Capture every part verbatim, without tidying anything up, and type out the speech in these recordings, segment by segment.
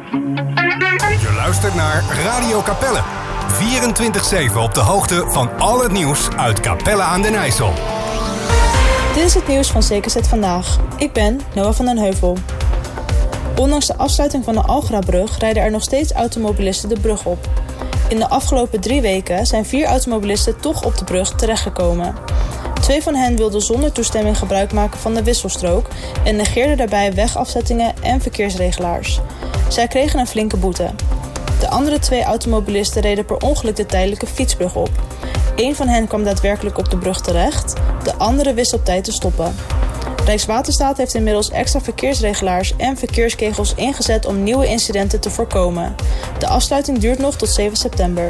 Je luistert naar Radio Capelle. vierentwintig zeven op de hoogte van al het nieuws uit Capelle aan den IJssel. Dit is het nieuws van C K Z Vandaag. Ik ben Noah van den Heuvel. Ondanks de afsluiting van de Algrabrug rijden er nog steeds automobilisten de brug op. In de afgelopen drie weken zijn vier automobilisten toch op de brug terechtgekomen. Twee van hen wilden zonder toestemming gebruik maken van de wisselstrook en negeerden daarbij wegafzettingen en verkeersregelaars. Zij kregen een flinke boete. De andere twee automobilisten reden per ongeluk de tijdelijke fietsbrug op. Eén van hen kwam daadwerkelijk op de brug terecht, de andere wist op tijd te stoppen. Rijkswaterstaat heeft inmiddels extra verkeersregelaars en verkeerskegels ingezet om nieuwe incidenten te voorkomen. De afsluiting duurt nog tot zeven september.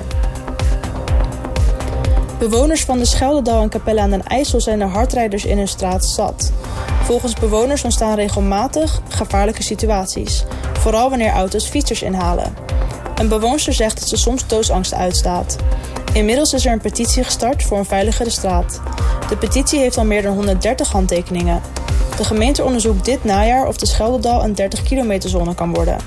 Bewoners van de Scheldedal en Capelle aan den IJssel zijn de hardrijders in hun straat zat. Volgens bewoners ontstaan regelmatig gevaarlijke situaties, vooral wanneer auto's fietsers inhalen. Een bewoonster zegt dat ze soms doodsangst uitstaat. Inmiddels is er een petitie gestart voor een veiligere straat. De petitie heeft al meer dan honderddertig handtekeningen. De gemeente onderzoekt dit najaar of de Scheldedal een dertig kilometer zone kan worden.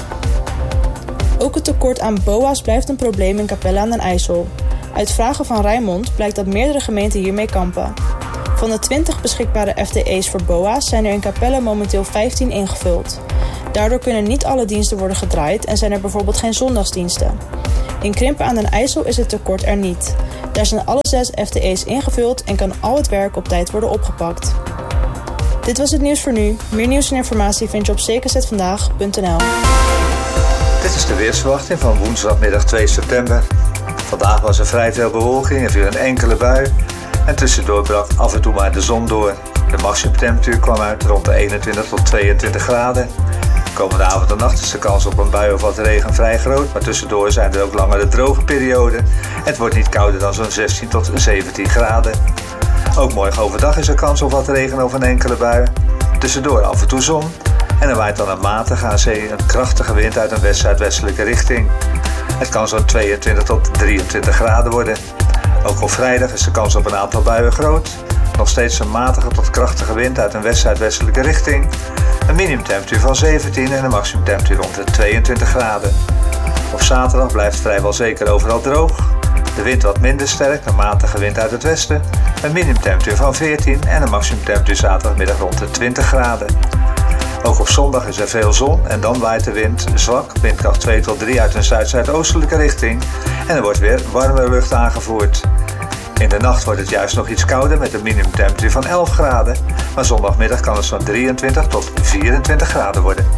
Ook het tekort aan B O A's blijft een probleem in Capelle aan den IJssel. Uit vragen van Rijnmond blijkt dat meerdere gemeenten hiermee kampen. Van de twintig beschikbare F T E's voor B O A's zijn er in Capelle momenteel vijftien ingevuld. Daardoor kunnen niet alle diensten worden gedraaid en zijn er bijvoorbeeld geen zondagsdiensten. In Krimpen aan den IJssel is het tekort er niet. Daar zijn alle zes F T E's ingevuld en kan al het werk op tijd worden opgepakt. Dit was het nieuws voor nu. Meer nieuws en informatie vind je op c k z vandaag punt n l. Dit is de weersverwachting van woensdagmiddag twee september. Vandaag was er vrij veel bewolking en viel een enkele bui. En tussendoor brak af en toe maar de zon door. De maximumtemperatuur kwam uit rond de eenentwintig tot tweeëntwintig graden. Komende avond en nacht is de kans op een bui of wat regen vrij groot, maar tussendoor zijn er ook langere droge perioden. Het wordt niet kouder dan zo'n zestien tot zeventien graden. Ook morgen overdag is er kans op wat regen of een enkele bui. Tussendoor af en toe zon. En er waait dan een matige aan zee een krachtige wind uit een west-zuidwestelijke richting. Het kan zo'n tweeëntwintig tot drieëntwintig graden worden. Ook op vrijdag is de kans op een aantal buien groot. Nog steeds een matige tot krachtige wind uit een west-zuidwestelijke richting. Een minimumtemperatuur van zeventien en een maximumtemperatuur rond de tweeëntwintig graden. Op zaterdag blijft het vrijwel zeker overal droog. De wind wat minder sterk, een matige wind uit het westen. Een minimumtemperatuur van veertien en een maximumtemperatuur zaterdagmiddag rond de twintig graden. Ook op zondag is er veel zon en dan waait de wind zwak, windkracht twee tot drie uit een zuid-zuidoostelijke richting. En er wordt weer warme lucht aangevoerd. In de nacht wordt het juist nog iets kouder met een minimumtemperatuur van elf graden. Maar zondagmiddag kan het zo'n drieëntwintig tot vierentwintig graden worden.